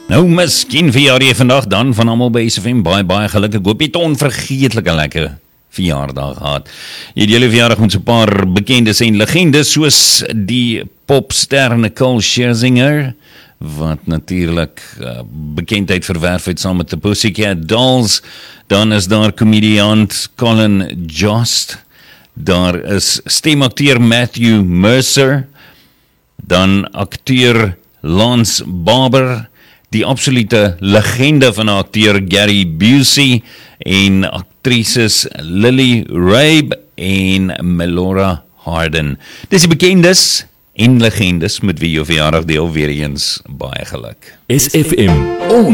Nou, miskien verjaar jy vandag dan van almal by SFM, baie gelukkig. Ek hoop jy het 'n onvergeetlike lekker verjaardag gehad. Jy het julle verjaardag met so 'n paar bekendes en legendes, soos die popster Nicole Scherzinger, wat natuurlik bekendheid verwerf het saam met die Pussycat Dolls. Dan is daar komediant Colin Jost. Daar is stemakteur Matthew Mercer. Dan akteur Lance Barber, die absolute legende van 'n akteur Gary Busey en aktrises Lily Rabe en Melora Hardin. Dis die bekendes en legendes met wie jou verjaardag deel, weer eens baie geluk. SFM.